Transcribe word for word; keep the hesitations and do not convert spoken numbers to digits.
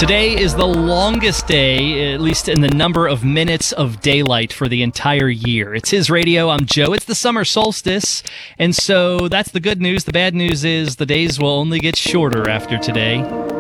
Today is the longest day, at least in the number of minutes of daylight for the entire year. It's His Radio. I'm Joe. It's the summer solstice, and so that's the good news. The bad news is the days will only get shorter after today.